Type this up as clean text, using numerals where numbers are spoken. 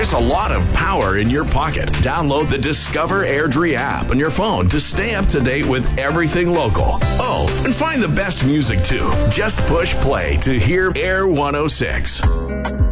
There's a lot of power in your pocket. Download the Discover Airdrie app on your phone to stay up to date with everything local. Oh, and find the best music too. Just push play to hear Air 106.